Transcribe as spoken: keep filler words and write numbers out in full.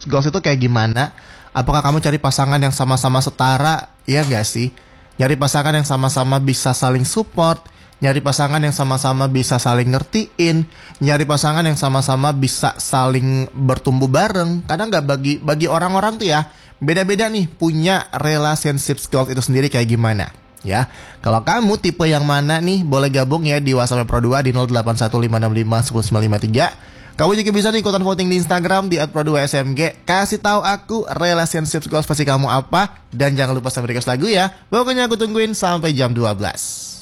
goals itu kayak gimana? Apakah kamu cari pasangan yang sama-sama setara? Iya gak sih? Nyari pasangan yang sama-sama bisa saling support, nyari pasangan yang sama-sama bisa saling ngertiin, nyari pasangan yang sama-sama bisa saling bertumbuh bareng. Karena nggak bagi bagi orang-orang tuh ya beda-beda nih punya relationship skills itu sendiri kayak gimana ya. Kalau kamu tipe yang mana nih, boleh gabung ya di WhatsApp Pro dua di nol delapan satu lima enam lima satu sembilan lima tiga. Kamu juga bisa nih ikutan voting di Instagram di at pro dua s m g. Kasih tahu aku relationship goals versi kamu apa. Dan jangan lupa sampai request lagu ya. Pokoknya aku tungguin sampai jam dua belas.